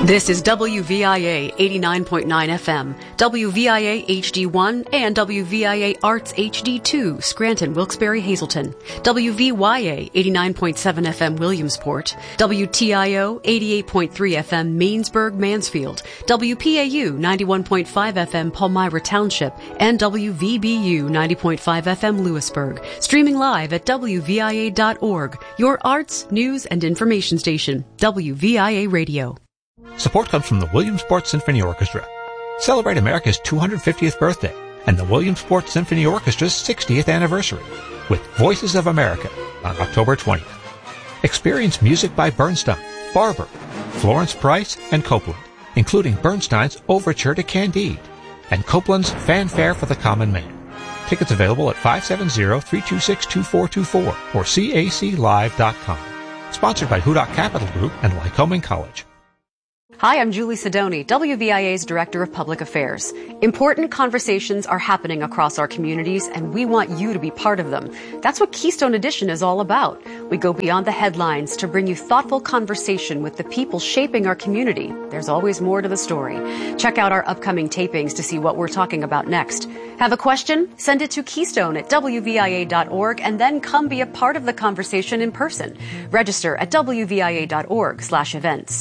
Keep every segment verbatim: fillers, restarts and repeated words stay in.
This is W V I A eighty-nine point nine F M, W V I A H D one, and W V I A Arts H D two, Scranton, Wilkes-Barre, Hazleton, W V Y A eighty-nine point seven F M, Williamsport, W T I O eighty-eight point three F M, Mainsburg, Mansfield, W P A U ninety-one point five F M, Palmyra Township, and W V B U ninety point five F M, Lewisburg. Streaming live at W V I A dot org, your arts, news, and information station, W V I A Radio. Support comes from the Williamsport Symphony Orchestra. Celebrate America's two hundred fiftieth birthday and the Williamsport Symphony Orchestra's sixtieth anniversary with Voices of America on October twentieth. Experience music by Bernstein, Barber, Florence Price, and Copland, including Bernstein's Overture to Candide and Copland's Fanfare for the Common Man. Tickets available at five seven zero, three two six, two four two four or C A C live dot com. Sponsored by Hudak Capital Group and Lycoming College. Hi, I'm Julie Sidoni, W V I A's Director of Public Affairs. Important conversations are happening across our communities, and we want you to be part of them. That's what Keystone Edition is all about. We go beyond the headlines to bring you thoughtful conversation with the people shaping our community. There's always more to the story. Check out our upcoming tapings to see what we're talking about next. Have a question? Send it to Keystone at W V I A dot org and then come be a part of the conversation in person. Register at W V I A dot org slash events.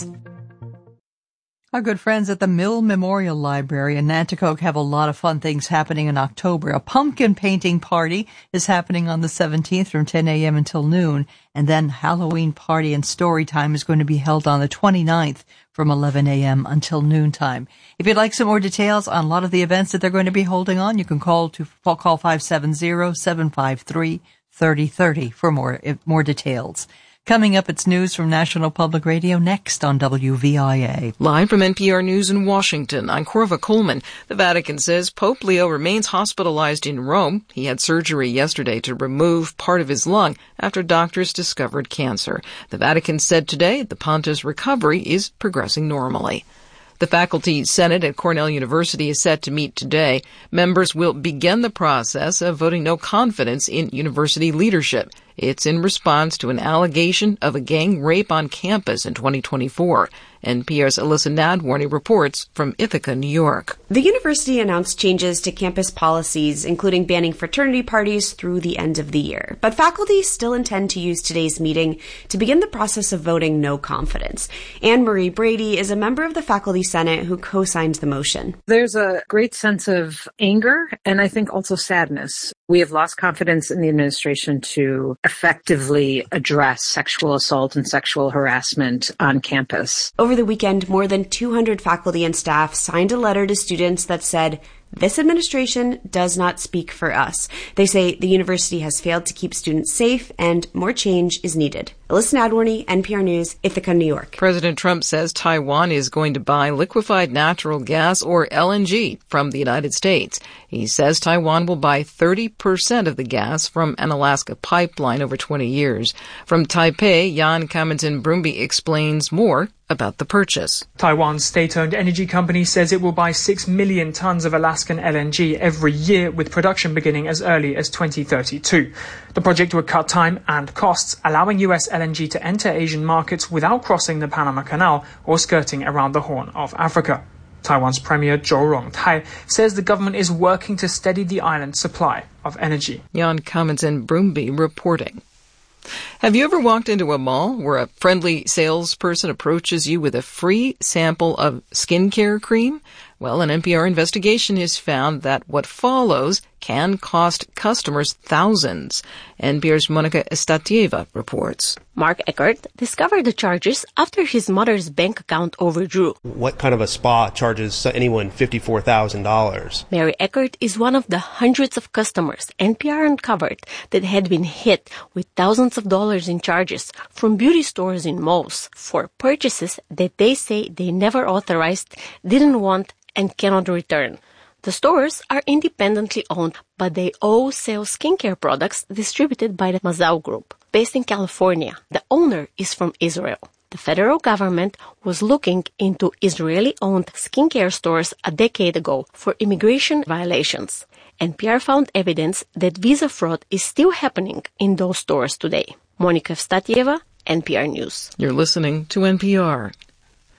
Our good friends at the Mill Memorial Library in Nanticoke have a lot of fun things happening in October. A pumpkin painting party is happening on the seventeenth from ten a.m. until noon, and then Halloween party and story time is going to be held on the twenty-ninth from eleven a.m. until noontime. If you'd like some more details on a lot of the events that they're going to be holding on, you can call to call five seven zero, seven five three, three zero three zero for more more details. Coming up, it's news from National Public Radio next on W V I A. Live from N P R News in Washington, I'm Corva Coleman. The Vatican says Pope Leo remains hospitalized in Rome. He had surgery yesterday to remove part of his lung after doctors discovered cancer. The Vatican said today the Pontiff's recovery is progressing normally. The Faculty Senate at Cornell University is set to meet today. Members will begin the process of voting no confidence in university leadership. It's in response to an allegation of a gang rape on campus in twenty twenty-four. N P R's Alyssa Nadworny reports from Ithaca, New York. The university announced changes to campus policies, including banning fraternity parties through the end of the year. But faculty still intend to use today's meeting to begin the process of voting no confidence. Anne Marie Brady is a member of the Faculty Senate who co-signed the motion. There's a great sense of anger and I think also sadness. We have lost confidence in the administration to effectively address sexual assault and sexual harassment on campus. Over the weekend, more than two hundred faculty and staff signed a letter to students that said, "This administration does not speak for us." They say the university has failed to keep students safe and more change is needed. Alyssa Nadworny, N P R News, Ithaca, New York. President Trump says Taiwan is going to buy liquefied natural gas, or L N G, from the United States. He says Taiwan will buy thirty percent of the gas from an Alaska pipeline over twenty years. From Taipei, Jan Kaminton-Brumby explains more about the purchase. Taiwan's state-owned energy company says it will buy six million tons of Alaskan L N G every year, with production beginning as early as twenty thirty-two. The project would cut time and costs, allowing U S L N G to enter Asian markets without crossing the Panama Canal or skirting around the Horn of Africa. Taiwan's Premier Zhou Rongtai says the government is working to steady the island's supply of energy. Jan Kaminton-Brumby reporting. Have you ever walked into a mall where a friendly salesperson approaches you with a free sample of skincare cream? Well, an N P R investigation has found that what follows can cost customers thousands. N P R's Monica Estatieva reports. Mark Eckert discovered the charges after his mother's bank account overdrew. What kind of a spa charges anyone fifty-four thousand dollars? Mary Eckert is one of the hundreds of customers N P R uncovered that had been hit with thousands of dollars in charges from beauty stores in malls for purchases that they say they never authorized, didn't want, and cannot return. The stores are independently owned, but they all sell skincare products distributed by the Mazau Group. Based in California, the owner is from Israel. The federal government was looking into Israeli-owned skincare stores a decade ago for immigration violations. N P R found evidence that visa fraud is still happening in those stores today. Monica Evstatieva, N P R News. You're listening to N P R.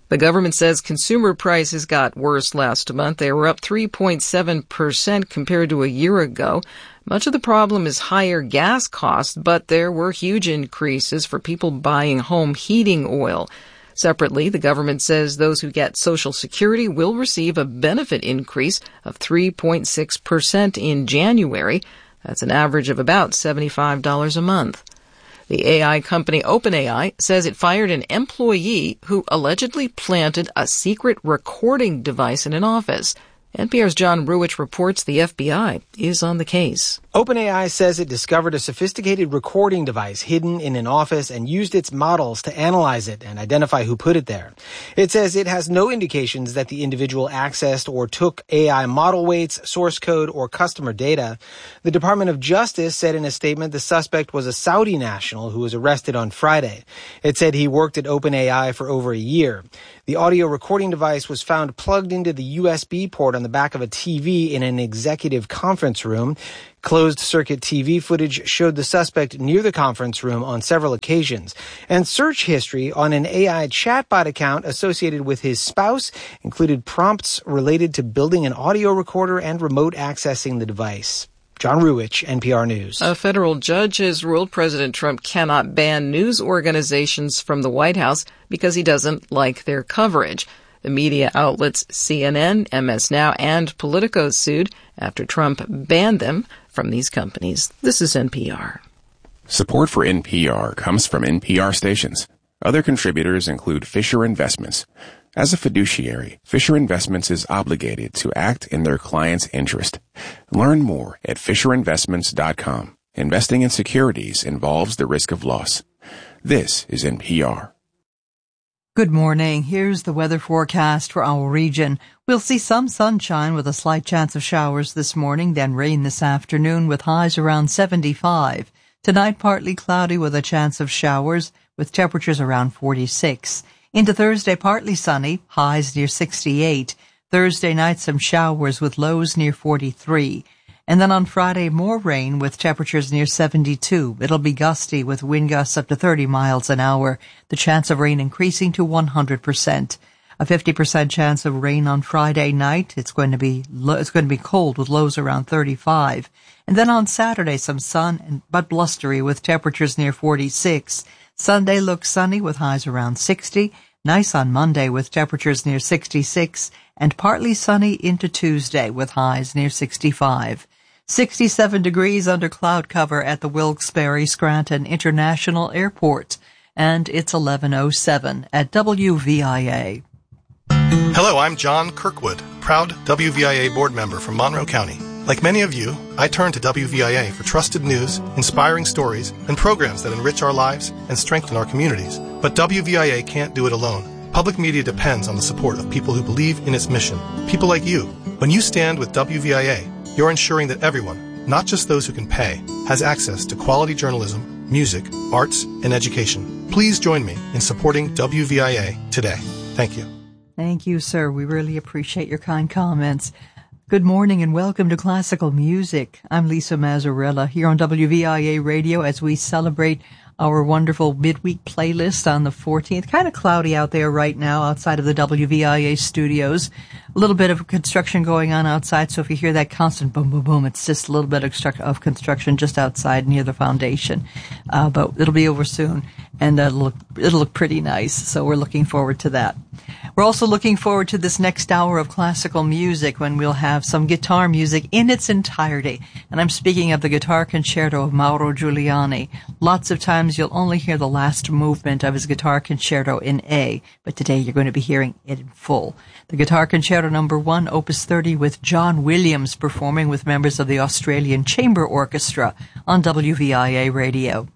The government says consumer prices got worse last month. They were up three point seven percent compared to a year ago. Much of the problem is higher gas costs, but there were huge increases for people buying home heating oil. Separately, the government says those who get Social Security will receive a benefit increase of three point six percent in January. That's an average of about seventy-five dollars a month. The A I company OpenAI says it fired an employee who allegedly planted a secret recording device in an office. N P R's John Ruwitch reports the F B I is on the case. OpenAI says it discovered a sophisticated recording device hidden in an office and used its models to analyze it and identify who put it there. It says it has no indications that the individual accessed or took A I model weights, source code, or customer data. The Department of Justice said in a statement the suspect was a Saudi national who was arrested on Friday. It said he worked at OpenAI for over a year. The audio recording device was found plugged into the U S B port on the back of a T V in an executive conference room. Closed-circuit T V footage showed the suspect near the conference room on several occasions. And search history on an A I chatbot account associated with his spouse included prompts related to building an audio recorder and remote accessing the device. John Ruwitch, N P R News. A federal judge has ruled President Trump cannot ban news organizations from the White House because he doesn't like their coverage. The media outlets C N N, M S Now, and Politico sued after Trump banned them from these companies. This is N P R. Support for N P R comes from N P R stations. Other contributors include Fisher Investments. As a fiduciary, Fisher Investments is obligated to act in their client's interest. Learn more at fisher investments dot com. Investing in securities involves the risk of loss. This is N P R. Good morning. Here's the weather forecast for our region. We'll see some sunshine with a slight chance of showers this morning, then rain this afternoon with highs around seventy-five. Tonight, partly cloudy with a chance of showers with temperatures around forty-six. Into Thursday, partly sunny, highs near sixty-eight. Thursday night, some showers with lows near forty-three. And then on Friday, more rain with temperatures near seventy-two. It'll be gusty with wind gusts up to thirty miles an hour. The chance of rain increasing to one hundred percent. A fifty percent chance of rain on Friday night. It's going to be it's going to be cold with lows around thirty-five. And then on Saturday, some sun and but blustery with temperatures near forty-six. Sunday looks sunny with highs around sixty. Nice on Monday with temperatures near sixty-six. And partly sunny into Tuesday with highs near sixty-five. sixty-seven degrees under cloud cover at the Wilkes-Barre Scranton International Airport. And it's eleven oh seven at W V I A. Hello, I'm John Kirkwood, proud W V I A board member from Monroe County. Like many of you, I turn to W V I A for trusted news, inspiring stories, and programs that enrich our lives and strengthen our communities. But W V I A can't do it alone. Public media depends on the support of people who believe in its mission. People like you. When you stand with W V I A, you're ensuring that everyone, not just those who can pay, has access to quality journalism, music, arts, and education. Please join me in supporting W V I A today. Thank you. Thank you, sir. We really appreciate your kind comments. Good morning and welcome to Classical Music. I'm Lisa Mazzarella here on W V I A Radio as we celebrate our wonderful midweek playlist on the fourteenth. Kind of cloudy out there right now outside of the W V I A studios. A little bit of construction going on outside, so if you hear that constant boom, boom, boom, it's just a little bit of construction just outside near the foundation. Uh, but it'll be over soon, and it'll look, it'll look pretty nice, so we're looking forward to that. We're also looking forward to this next hour of classical music when we'll have some guitar music in its entirety. And I'm speaking of the Guitar Concerto of Mauro Giuliani. Lots of times you'll only hear the last movement of his Guitar Concerto in A, but today you're going to be hearing it in full. The Guitar Concerto number one, Opus thirty, with John Williams performing with members of the Australian Chamber Orchestra on W V I A Radio.